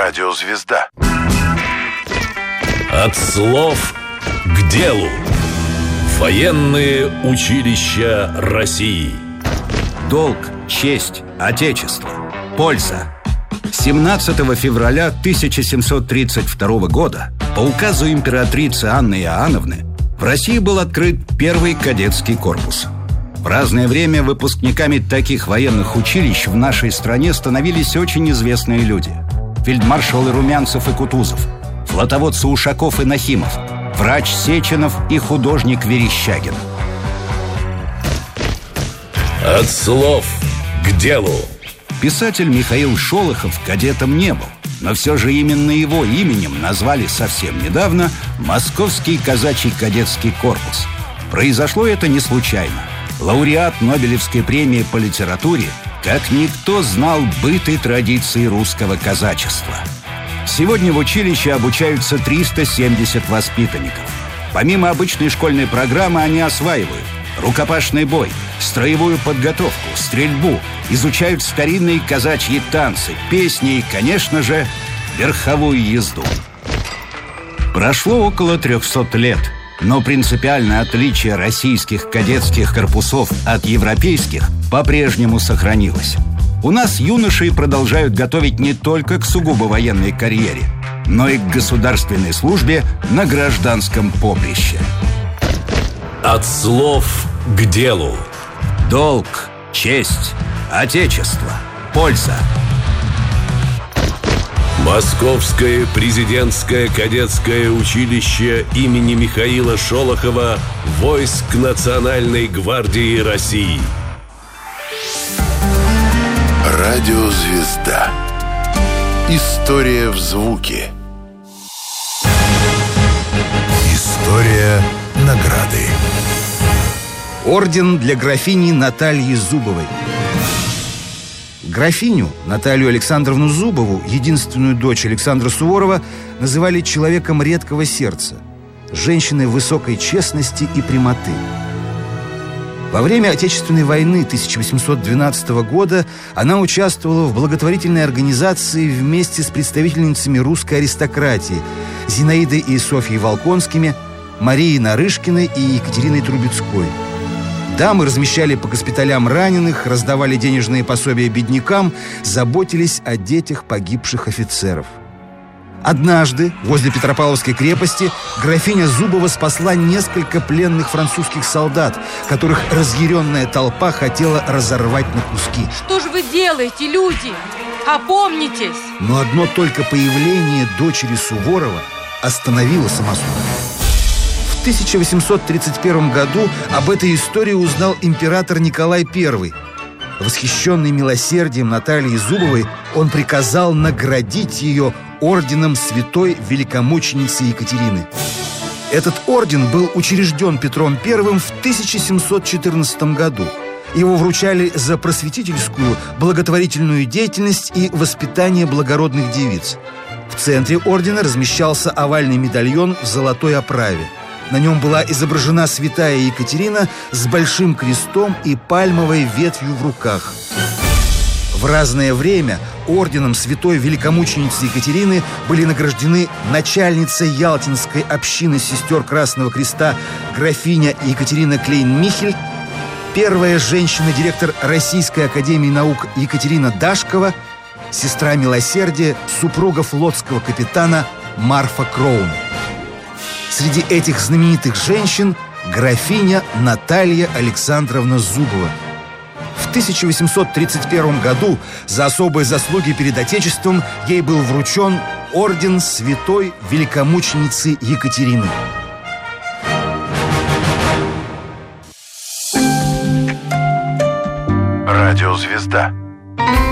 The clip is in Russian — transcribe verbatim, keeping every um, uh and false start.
Радиозвезда. От слов к делу. Военные училища России. Долг, честь, отечество, польза. семнадцатого февраля тысяча семьсот тридцать второго года по указу императрицы Анны Иоанновны в России был открыт первый кадетский корпус. В разное время выпускниками таких военных училищ в нашей стране становились очень известные люди: фельдмаршалы Румянцев и Кутузов, флотоводцы Ушаков и Нахимов, врач Сеченов и художник Верещагин. От слов к делу. Писатель Михаил Шолохов кадетом не был, но все же именно его именем назвали совсем недавно Московский казачий кадетский корпус. Произошло это не случайно. Лауреат Нобелевской премии по литературе как никто знал быт и традиции русского казачества. Сегодня в училище обучаются триста семьдесят воспитанников. Помимо обычной школьной программы они осваивают рукопашный бой, строевую подготовку, стрельбу, изучают старинные казачьи танцы, песни и, конечно же, верховую езду. Прошло около трехсот лет, но принципиальное отличие российских кадетских корпусов от европейских по-прежнему сохранилось. У нас юношей продолжают готовить не только к сугубо военной карьере, но и к государственной службе на гражданском поприще. От слов к делу. Долг, честь, отечество, польза. Московское президентское кадетское училище имени Михаила Шолохова войск Национальной гвардии России. Радиозвезда. История в звуке. История награды. Орден для графини Натальи Зубовой. Графиню Наталью Александровну Зубову, единственную дочь Александра Суворова, называли человеком редкого сердца, женщиной высокой честности и прямоты. Во время Отечественной войны тысяча восемьсот двенадцатого года она участвовала в благотворительной организации вместе с представительницами русской аристократии Зинаидой и Софьей Волконскими, Марией Нарышкиной и Екатериной Трубецкой. Дамы размещали по госпиталям раненых, раздавали денежные пособия беднякам, заботились о детях погибших офицеров. Однажды возле Петропавловской крепости графиня Зубова спасла несколько пленных французских солдат, которых разъяренная толпа хотела разорвать на куски. Что же вы делаете, люди? Опомнитесь! Но одно только появление дочери Суворова остановило самосуд. В тысяча восемьсот тридцать первом году об этой истории узнал император Николай Первый. Восхищенный милосердием Натальи Зубовой, он приказал наградить ее орденом святой великомученицы Екатерины. Этот орден был учрежден Петром Первым в тысяча семьсот четырнадцатом году. Его вручали за просветительскую, благотворительную деятельность и воспитание благородных девиц. В центре ордена размещался овальный медальон в золотой оправе. На нем была изображена святая Екатерина с большим крестом и пальмовой ветвью в руках. В разное время орденом святой великомученицы Екатерины были награждены начальница Ялтинской общины сестер Красного Креста графиня Екатерина Клейн-Михель, первая женщина-директор Российской академии наук Екатерина Дашкова, сестра милосердия, супруга флотского капитана Марфа Кроун. Среди этих знаменитых женщин графиня Наталья Александровна Зубова. В тысяча восемьсот тридцать первом году за особые заслуги перед Отечеством ей был вручен орден святой великомученицы Екатерины. Радиозвезда.